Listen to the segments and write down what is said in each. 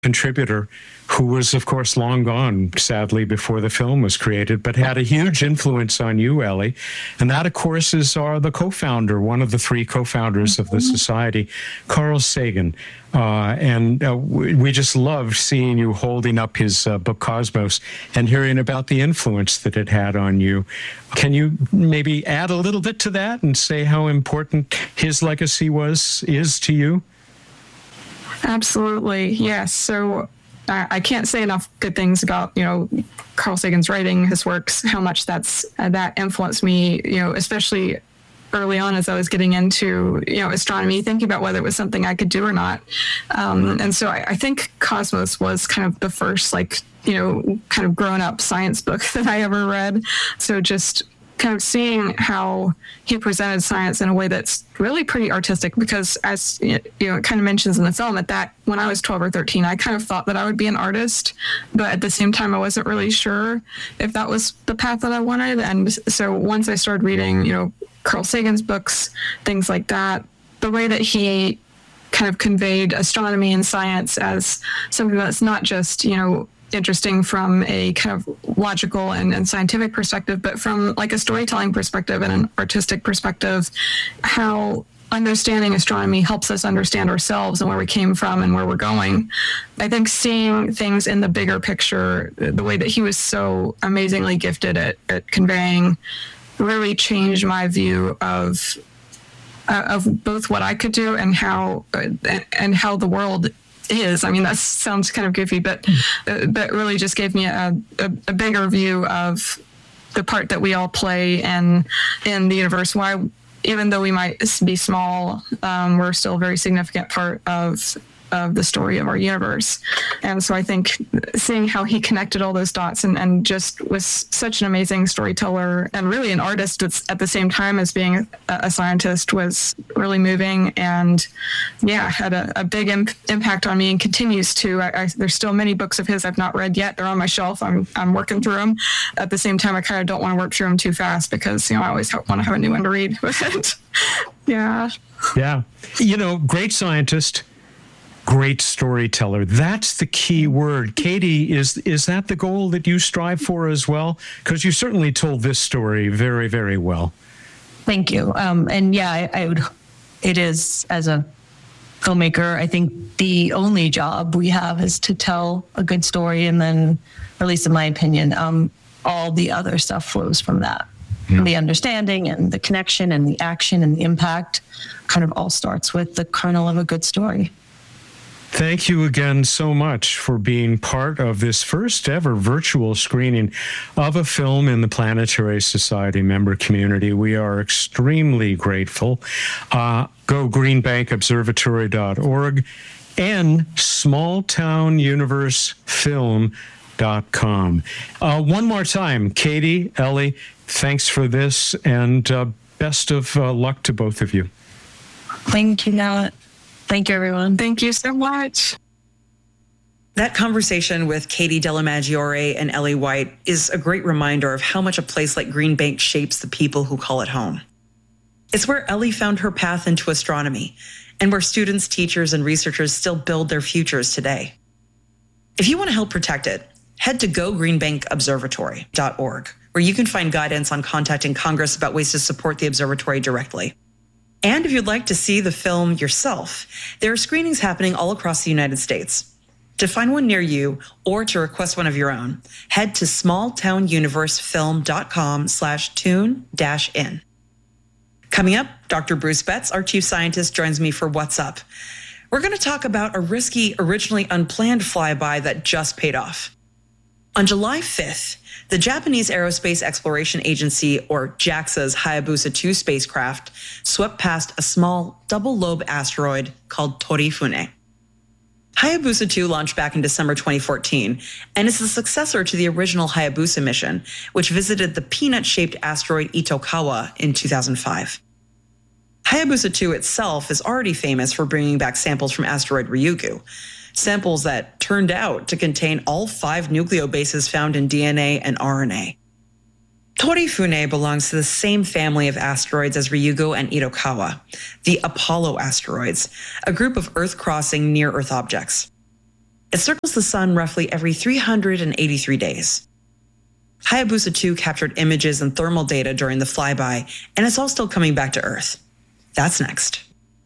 contributor who was, of course, long gone, sadly, before the film was created, but had a huge influence on you, Ellie. And that, of course, is the co-founder, one of the three co-founders of the Society, Carl Sagan. We just loved seeing you holding up his book Cosmos and hearing about the influence that it had on you. Can you maybe add a little bit to that and say how important his legacy is to you? Absolutely, yes. So I can't say enough good things about, Carl Sagan's writing, his works, how much that influenced me, especially early on as I was getting into, astronomy, thinking about whether it was something I could do or not. And so I think Cosmos was kind of the first, kind of grown-up science book that I ever read. So just kind of seeing how he presented science in a way that's really pretty artistic, because as it kind of mentions in the film, when I was 12 or 13, I kind of thought that I would be an artist, but at the same time, I wasn't really sure if that was the path that I wanted. And so once I started reading, Carl Sagan's books, things like that, the way that he kind of conveyed astronomy and science as something that's not just, interesting from a kind of logical and scientific perspective, but from like a storytelling perspective and an artistic perspective, how understanding astronomy helps us understand ourselves and where we came from and where we're going. I think seeing things in the bigger picture, the way that he was so amazingly gifted at conveying, really changed my view of both what I could do and how the world is. I mean, that sounds kind of goofy, but really just gave me a bigger view of the part that we all play in the universe. Why, even though we might be small, we're still a very significant part of the story of our universe. And so I think seeing how he connected all those dots and just was such an amazing storyteller and really an artist at the same time as being a scientist was really moving, and had a big impact on me and continues to. There's still many books of his I've not read yet. They're on my shelf. I'm working through them. At the same time, I kind of don't want to work through them too fast because, I always want to have a new one to read. Yeah. Great scientist, great storyteller. That's the key word. Katie, is that the goal that you strive for as well? Because you certainly told this story very, very well. Thank you. It is, as a filmmaker, I think the only job we have is to tell a good story, and then, or at least in my opinion, all the other stuff flows from that. Yeah. The understanding and the connection and the action and the impact kind of all starts with the kernel of a good story. Thank you again so much for being part of this first ever virtual screening of a film in the Planetary Society member community. We are extremely grateful. Go greenbankobservatory.org and smalltownuniversefilm.com. One more time, Katie, Ellie, thanks for this, and best of luck to both of you. Thank you, Nat. Thank you, everyone. Thank you so much. That conversation with Katie Dellamaggiore and Ellie White is a great reminder of how much a place like Green Bank shapes the people who call it home. It's where Ellie found her path into astronomy, and where students, teachers, and researchers still build their futures today. If you want to help protect it, head to gogreenbankobservatory.org, where you can find guidance on contacting Congress about ways to support the observatory directly. And if you'd like to see the film yourself, there are screenings happening all across the United States. To find one near you or to request one of your own, head to smalltownuniversefilm.com/tune-in. Coming up, Dr. Bruce Betts, our chief scientist, joins me for What's Up. We're going to talk about a risky, originally unplanned flyby that just paid off. On July 5th, the Japanese Aerospace Exploration Agency, or JAXA's Hayabusa 2 spacecraft, swept past a small double-lobe asteroid called Torifune. Hayabusa 2 launched back in December 2014, and is the successor to the original Hayabusa mission, which visited the peanut-shaped asteroid Itokawa in 2005. Hayabusa 2 itself is already famous for bringing back samples from asteroid Ryugu, samples that turned out to contain all 5 nucleobases found in DNA and RNA. Torifune belongs to the same family of asteroids as Ryugu and Itokawa, the Apollo asteroids, a group of Earth-crossing near-Earth objects. It circles the sun roughly every 383 days. Hayabusa 2 captured images and thermal data during the flyby, and it's all still coming back to Earth. That's next.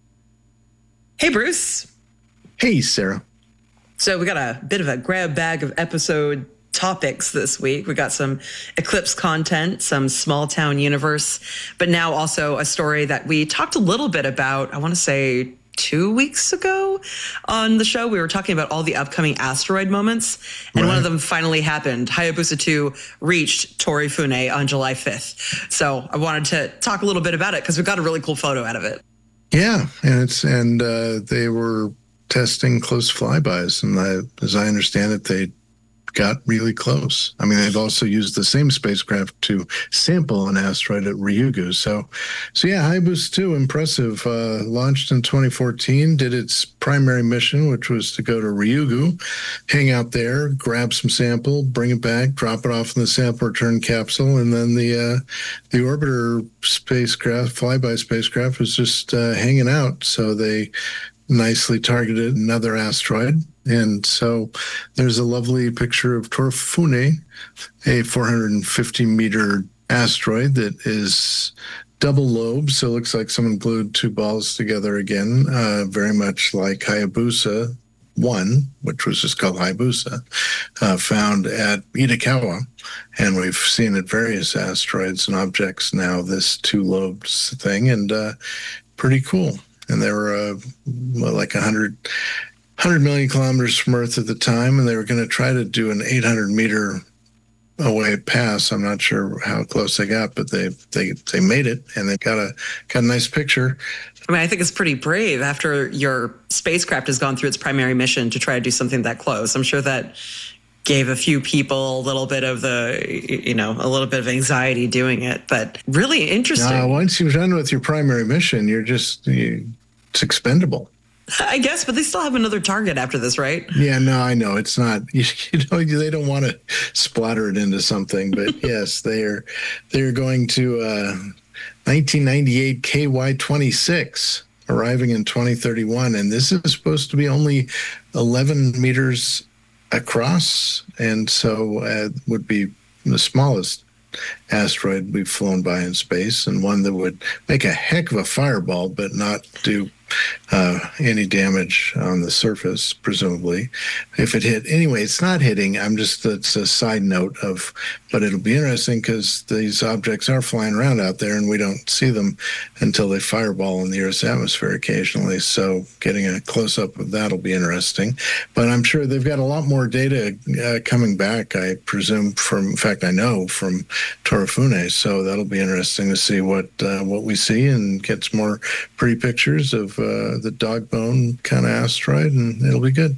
Hey, Bruce. Hey, Sarah. So we got a bit of a grab bag of episode topics this week. We got some Eclipse content, some small town universe, but now also a story that we talked a little bit about, I want to say 2 weeks ago on the show. We were talking about all the upcoming asteroid moments, and one of them finally happened. Hayabusa 2 reached Torifune on July 5th. So I wanted to talk a little bit about it because we got a really cool photo out of it. Yeah, and they were testing close flybys, and as I understand it, they got really close. I mean, they've also used the same spacecraft to sample an asteroid at Ryugu. So yeah, Hayabusa 2, impressive. Launched in 2014, did its primary mission, which was to go to Ryugu, hang out there, grab some sample, bring it back, drop it off in the sample return capsule, and then the orbiter spacecraft, flyby spacecraft, was just hanging out. So they nicely targeted another asteroid. And so there's a lovely picture of Torifune, a 450-meter asteroid that is double lobed. So it looks like someone glued two balls together again, very much like Hayabusa 1, which was just called Hayabusa, found at Itokawa. And we've seen at various asteroids and objects now this two-lobed thing, and pretty cool. And they were like 100 million kilometers from Earth at the time, and they were going to try to do an 800-meter away pass. I'm not sure how close they got, but they made it, and they got a nice picture. I mean, I think it's pretty brave after your spacecraft has gone through its primary mission to try to do something that close. I'm sure that gave a few people a little bit of a little bit of anxiety doing it, but really interesting. Once you're done with your primary mission, it's expendable. I guess, but they still have another target after this, right? Yeah, no, I know. It's not, they don't want to splatter it into something, but yes, they're going to 1998 KY-26, arriving in 2031, and this is supposed to be only 11 meters across, and so would be the smallest asteroid we've flown by in space, and one that would make a heck of a fireball, but not do any damage on the surface, presumably. If it hit, anyway, it's not hitting. It's a side note but it'll be interesting because these objects are flying around out there and we don't see them until they fireball in the Earth's atmosphere occasionally. So getting a close up of that'll be interesting. But I'm sure they've got a lot more data coming back, I presume, I know from Torifune. So that'll be interesting to see what we see and get some more pretty pictures of the dog bone kind of asteroid, and it'll be good.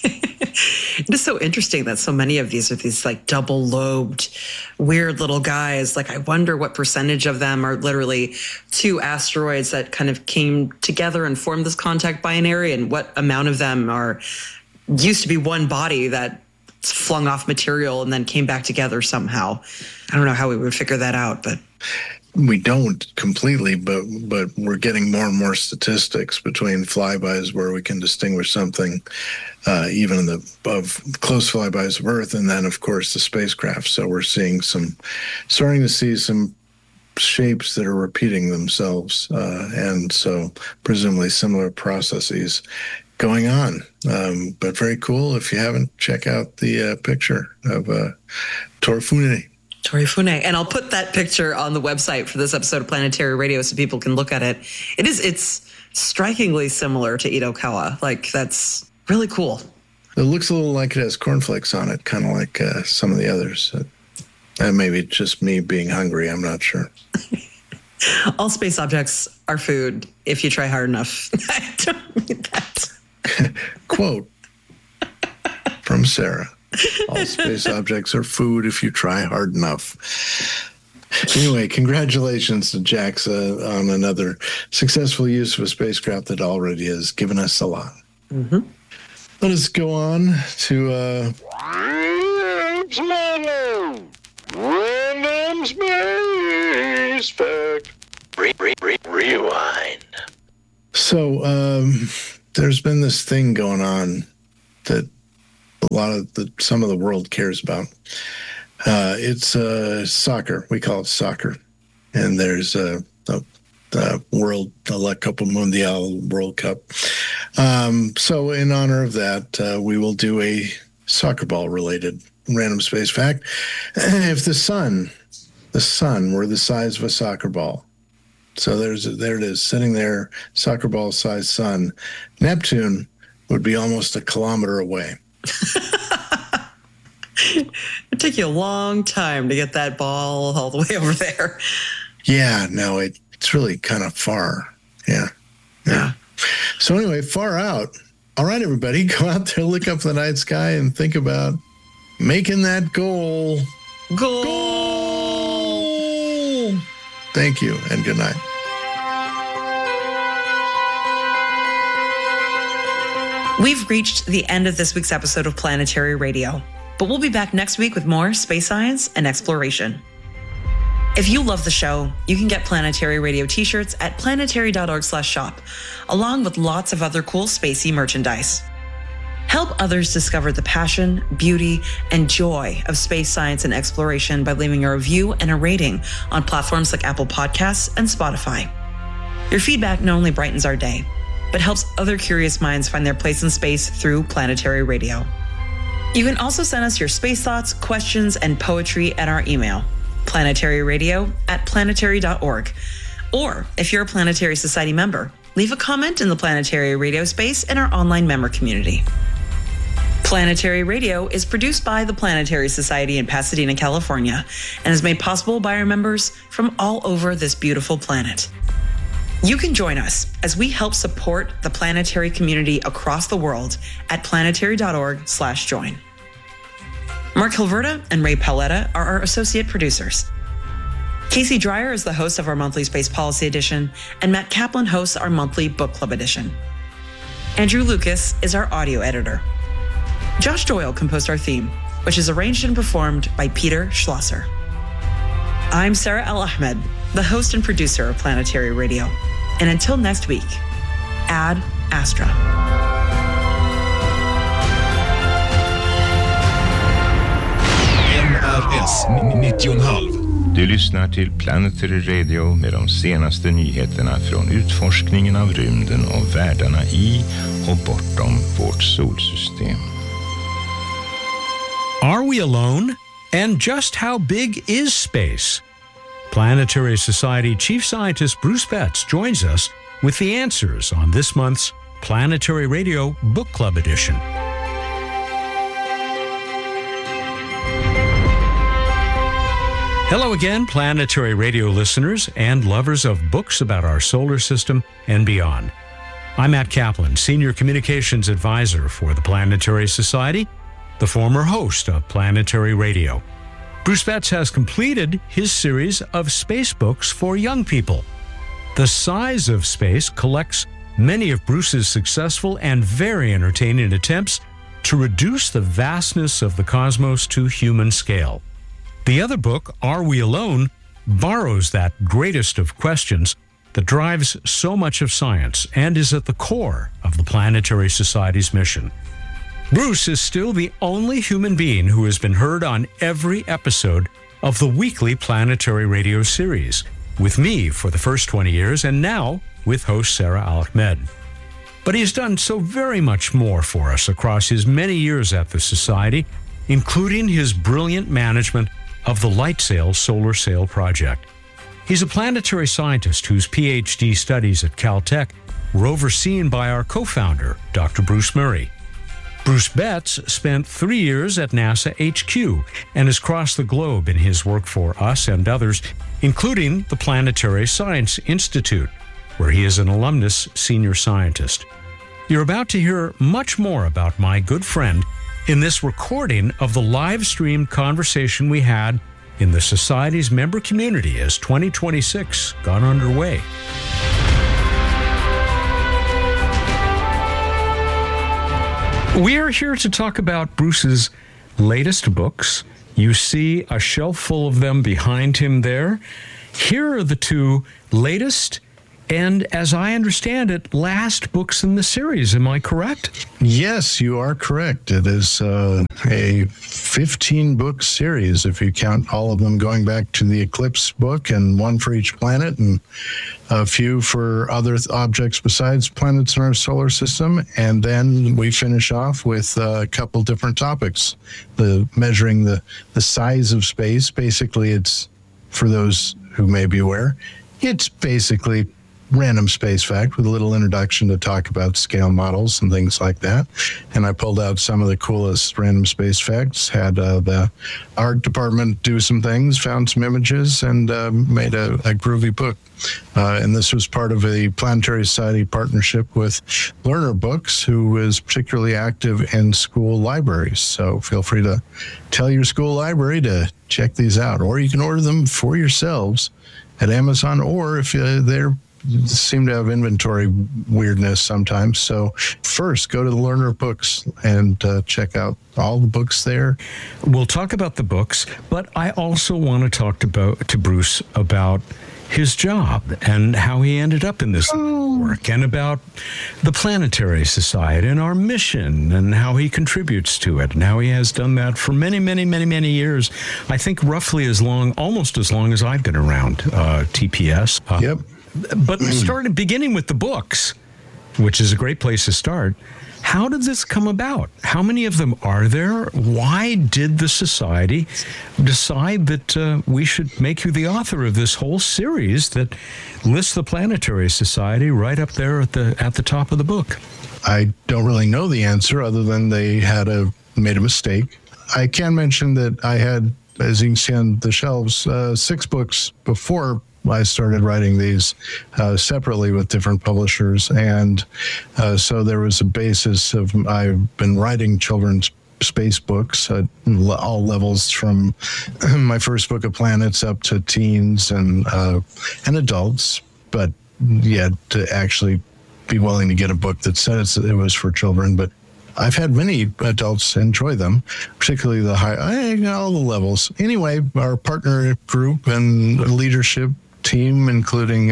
It is so interesting that so many of these are these like double lobed, weird little guys. Like, I wonder what percentage of them are literally two asteroids that kind of came together and formed this contact binary, and what amount of them used to be one body that flung off material and then came back together somehow. I don't know how we would figure that out, but we don't completely, but we're getting more and more statistics between flybys where we can distinguish something, even of close flybys of Earth, and then of course the spacecraft. So we're starting to see some shapes that are repeating themselves, and so presumably similar processes going on. But very cool. If you haven't, check out the picture of Torifune. Torifune. And I'll put that picture on the website for this episode of Planetary Radio so people can look at it. It's strikingly similar to Itokawa. Like, that's really cool. It looks a little like it has cornflakes on it, kind of like some of the others. Maybe just me being hungry. I'm not sure. All space objects are food if you try hard enough. I don't mean that. Quote from Sarah. All space objects are food if you try hard enough. Anyway, congratulations to JAXA on another successful use of a spacecraft that already has given us a lot. Mm-hmm. Let us go on to Random Space Fact. Rewind. So there's been this thing going on that some of the world cares about. It's soccer. We call it soccer, and there's the La Copa Mundial World Cup. So in honor of that, we will do a soccer ball related random space fact. If the sun were the size of a soccer ball, so there it is, sitting there, soccer ball size sun, Neptune would be almost a kilometer away. It'd take you a long time to get that ball all the way over there. Yeah, no, it's really kind of far. Yeah. So anyway, far out. All right, everybody, go out there, look up the night sky, and think about making that goal. Goal! Thank you, and good night. We've reached the end of this week's episode of Planetary Radio, but we'll be back next week with more space science and exploration. If you love the show, you can get Planetary Radio t-shirts at planetary.org/shop, along with lots of other cool spacey merchandise. Help others discover the passion, beauty, and joy of space science and exploration by leaving a review and a rating on platforms like Apple Podcasts and Spotify. Your feedback not only brightens our day, but helps other curious minds find their place in space through Planetary Radio. You can also send us your space thoughts, questions, and poetry at our email, planetaryradio@planetary.org. Or if you're a Planetary Society member, leave a comment in the Planetary Radio space in our online member community. Planetary Radio is produced by the Planetary Society in Pasadena, California, and is made possible by our members from all over this beautiful planet. You can join us as we help support the planetary community across the world at planetary.org/join. Mark Hilverda and Ray Paletta are our associate producers. Casey Dreyer is the host of our monthly Space Policy Edition, and Matt Kaplan hosts our monthly Book Club Edition. Andrew Lucas is our audio editor. Josh Doyle composed our theme, which is arranged and performed by Peter Schlosser. I'm Sarah El-Ahmed, the host and producer of Planetary Radio. And until next week, Ad Astra. NRS 90,5. Du lyssnar till Planetary Radio med de senaste nyheterna från utforskningen av rymden och världarna i och bortom vårt solsystem. Are we alone? And just how big is space? Planetary Society Chief Scientist Bruce Betts joins us with the answers on this month's Planetary Radio Book Club Edition. Hello again, Planetary Radio listeners and lovers of books about our solar system and beyond. I'm Matt Kaplan, Senior Communications Advisor for the Planetary Society, the former host of Planetary Radio. Bruce Betts has completed his series of space books for young people. The Size of Space collects many of Bruce's successful and very entertaining attempts to reduce the vastness of the cosmos to human scale. The other book, Are We Alone?, borrows that greatest of questions that drives so much of science and is at the core of the Planetary Society's mission. Bruce is still the only human being who has been heard on every episode of the weekly Planetary Radio series, with me for the first 20 years and now with host Sarah Al-Ahmed. But he's done so very much more for us across his many years at the Society, including his brilliant management of the LightSail Solar Sail Project. He's a planetary scientist whose PhD studies at Caltech were overseen by our co-founder, Dr. Bruce Murray. Bruce Betts spent 3 years at NASA HQ and has crossed the globe in his work for us and others, including the Planetary Science Institute, where he is an alumnus senior scientist. You're about to hear much more about my good friend in this recording of the live-streamed conversation we had in the Society's member community as 2026 got underway. We are here to talk about Bruce's latest books. You see a shelf full of them behind him there. Here are the two latest and as I understand it, last books in the series. Am I correct? Yes, you are correct. It is a 15-book series, if you count all of them going back to the Eclipse book, and one for each planet, and a few for other objects besides planets in our solar system. And then we finish off with a couple different topics. Measuring the size of space. Basically, it's, for those who may be aware, it's basically random space fact with a little introduction to talk about scale models and things like that. And I pulled out some of the coolest random space facts, had the art department do some things, found some images, and made a groovy book. And this was part of a Planetary Society partnership with Learner Books, who is particularly active in school libraries. So feel free to tell your school library to check these out, or you can order them for yourselves at Amazon, or if they're seem to have inventory weirdness sometimes. So first, go to the Learner Books and check out all the books there. We'll talk about the books, but I also want to talk to Bruce about his job and how he ended up in this work, and about the Planetary Society and our mission and how he contributes to it, and how he has done that for many, many, many, many years. I think roughly almost as long as I've been around TPS. Yep. But beginning with the books, which is a great place to start. How did this come about? How many of them are there? Why did the Society decide that we should make you the author of this whole series that lists the Planetary Society right up there at the top of the book? I don't really know the answer, other than they made a mistake. I can mention that I had, as you can see on the shelves, 6 books before I started writing these separately with different publishers. And so there was a basis of, I've been writing children's space books at all levels, from my first book of planets up to teens and adults. But yeah, to actually be willing to get a book that said it was for children. But I've had many adults enjoy them, particularly all the levels. Anyway, our partner group and leadership team, including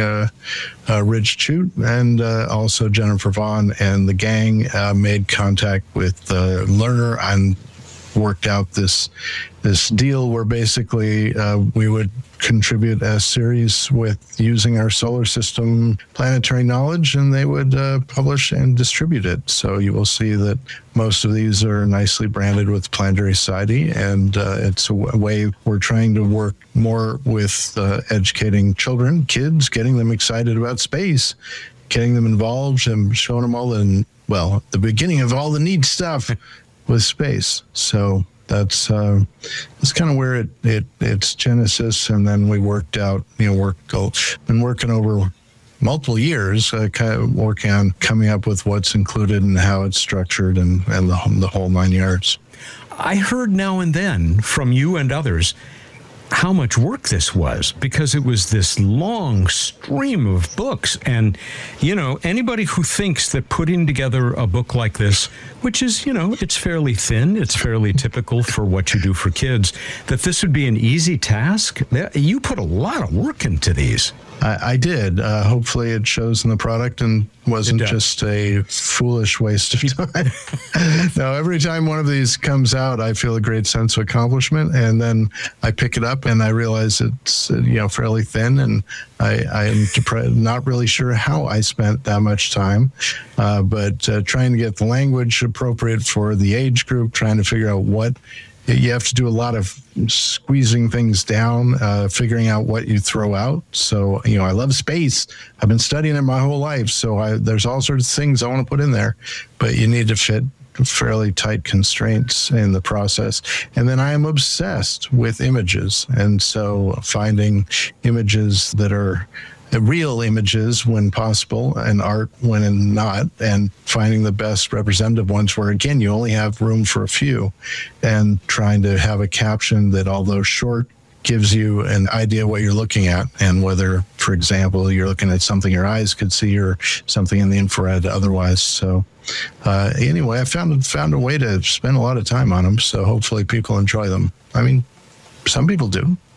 Rich Chute and also Jennifer Vaughn and the gang, made contact with Learner and worked out this deal where basically we would contribute a series with using our solar system planetary knowledge, and they would publish and distribute it. So you will see that most of these are nicely branded with Planetary Society, and it's a way we're trying to work more with educating kids, getting them excited about space, getting them involved, and showing them all the beginning of all the neat stuff with space. So that's kind of where its genesis, and then we worked out, been working over multiple years, kind of working on coming up with what's included and how it's structured, and the whole 9 yards. I heard now and then from you and others how much work this was, because it was this long stream of books. And, anybody who thinks that putting together a book like this, which is, it's fairly thin, it's fairly typical for what you do for kids, that this would be an easy task, you put a lot of work into these. I did. Hopefully it shows in the product and wasn't just a foolish waste of time. No, every time one of these comes out, I feel a great sense of accomplishment, and then I pick it up and I realize it's fairly thin, and I am not really sure how I spent that much time, but trying to get the language appropriate for the age group, trying to figure out what. You have to do a lot of squeezing things down, figuring out what you throw out. So, I love space. I've been studying it my whole life. So there's all sorts of things I want to put in there, but you need to fit fairly tight constraints in the process. And then I am obsessed with images. And so finding images that are real images when possible, and art when not, and finding the best representative ones where, again, you only have room for a few, and trying to have a caption that, although short, gives you an idea what you're looking at, and whether, for example, you're looking at something your eyes could see or something in the infrared otherwise. So anyway, I found a way to spend a lot of time on them, so hopefully people enjoy them. I mean, some people do.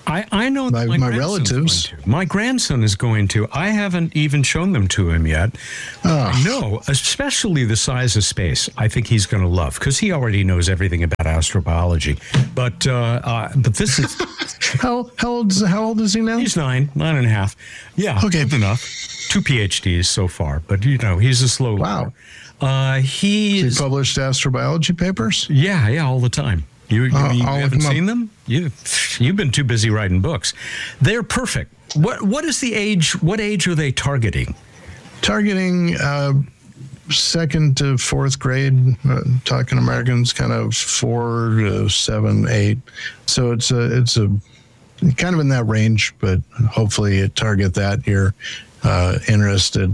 I know that my grandson's relatives. going to. My grandson is going to. I haven't even shown them to him yet. No, especially the size of space. I think he's going to love because he already knows everything about astrobiology. But this is How old is he now? he's 9.5. Yeah, Okay. old enough. 2 PhDs so far, but he's a slow Wow. learner. He He's published astrobiology papers? yeah, all the time. You I'll look haven't him up. seen them? You've been too busy writing books. They're perfect. What is the age? What age are they targeting? Targeting second to fourth grade, talking Americans, kind of 4 to 7, 8. So it's a kind of in that range, but hopefully it target that you're interested.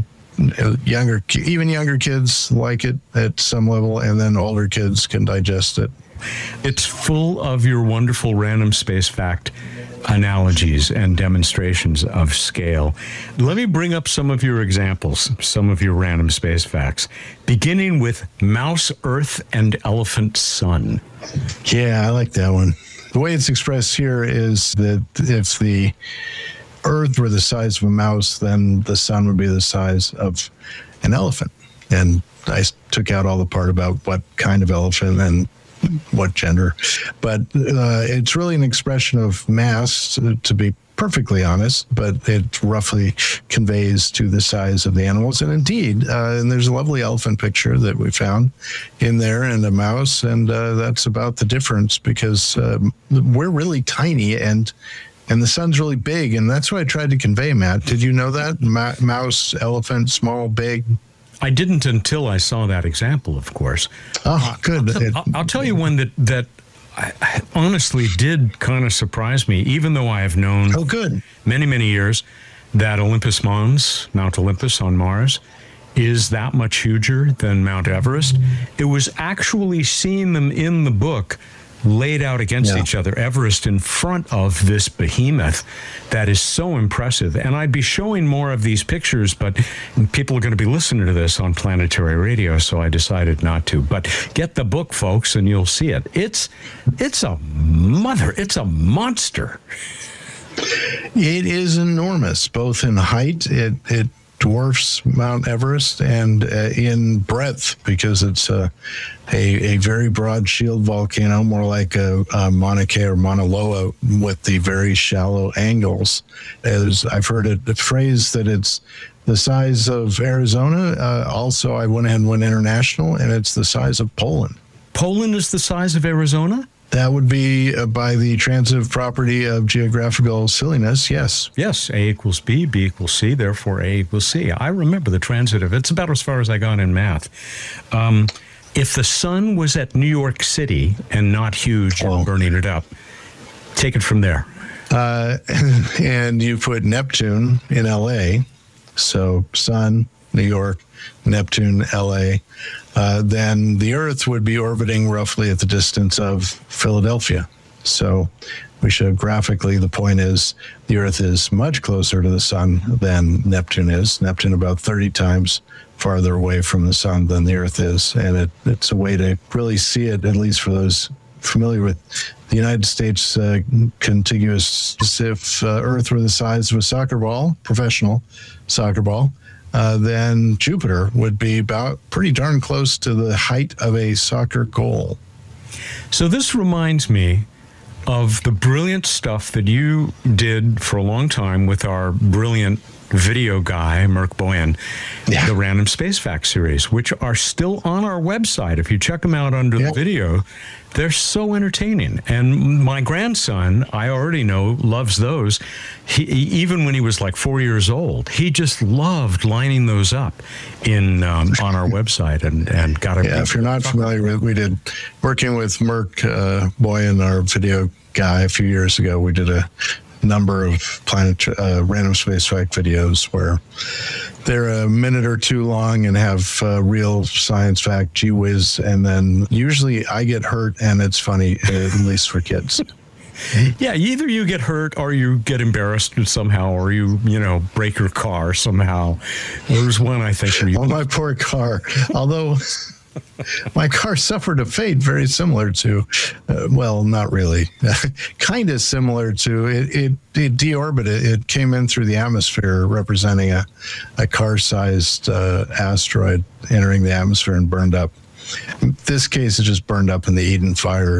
Even younger kids like it at some level, and then older kids can digest it. It's full of your wonderful random space fact analogies and demonstrations of scale. Let me bring up some of your examples, some of your random space facts, beginning with mouse, Earth, and elephant, sun. Yeah, I like that one. The way it's expressed here is that if the Earth were the size of a mouse, then the sun would be the size of an elephant. And I took out all the part about what kind of elephant and what gender. But it's really an expression of mass, to be perfectly honest, but it roughly conveys to the size of the animals. And indeed, and there's a lovely elephant picture that we found in there and a mouse, and that's about the difference because we're really tiny and the sun's really big, and that's what I tried to convey, Matt. Did you know that? Mouse, elephant, small, big. I didn't until I saw that example, of course. Oh, good. I'll tell you one that I honestly did kind of surprise me, even though I have known Good. many, many years that Olympus Mons, Mount Olympus on Mars, is that much huger than Mount Everest. It was actually seeing them in the book laid out against each other, Everest in front of this behemoth that is so impressive. And I'd be showing more of these pictures, but people are going to be listening to this on Planetary Radio, so I decided not to. But get the book, folks, and you'll see it. It's a monster. It is enormous, both in height. It dwarfs Mount Everest, and in breadth, because it's a very broad shield volcano, more like a Mauna Kea or Mauna Loa with the very shallow angles. As I've heard it phrased that it's the size of Arizona. Also, I went ahead and went international, and it's the size of Poland. Poland is the size of Arizona? That would be by the transitive property of geographical silliness, yes. Yes, A equals B, B equals C, therefore A equals C. I remember the transitive. It's about as far as I got in math. If the sun was at New York City and not huge and burning it up, take it from there. And you put Neptune in LA, so sun, New York, Neptune, LA, then the Earth would be orbiting roughly at the distance of Philadelphia. So we show graphically, the point is the Earth is much closer to the sun than Neptune is. Neptune about 30 times farther away from the sun than the Earth is. And it's a way to really see it, at least for those familiar with the United States contiguous. If Earth were the size of a soccer ball, professional soccer ball, then Jupiter would be about pretty darn close to the height of a soccer goal. So this reminds me of the brilliant stuff that you did for a long time with our brilliant video guy, Merc Boyan, the Random Space Facts series, which are still on our website. If you check them out under the video, they're so entertaining. And my grandson, I already know, loves those. He, even when he was like 4 years old, he just loved lining those up in on our website and got it. Yeah, if you're not familiar with, we did working with Merc Boyan, our video guy, a few years ago. We did a number of random space fact videos where they're a minute or two long and have real science fact, gee whiz, and then usually I get hurt and it's funny, at least for kids. Yeah, either you get hurt or you get embarrassed somehow, or you break your car somehow. There's one, I think, where you... Oh, my poor car. Although My car suffered a fate very similar to, well, not really, kind of similar to it deorbited. It came in through the atmosphere, representing a car-sized asteroid entering the atmosphere and burned up. In this case, it just burned up in the Eden fire.